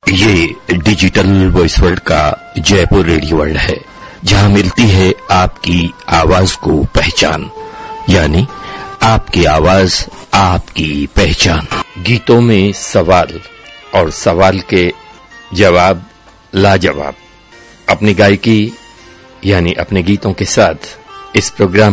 ये digital voice world का Jaipur radio world है, जहां मिलती है आपकी आवाज को पहचान, यानी आपकी आवाज आपकी पहचान। गीतों में सवाल और सवाल के जवाब लाजवाब। अपनी गायकी यानी अपने गीतों के साथ इस प्रोग्राम